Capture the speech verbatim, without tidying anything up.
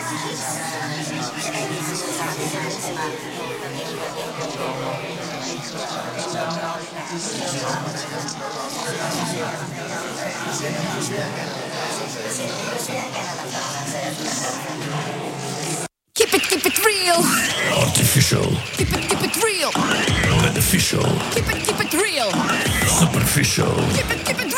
Keep it, keep it real. Artificial. Keep it, keep it real. Beneficial. Keep it, keep it real. Superficial. Keep it, keep it real.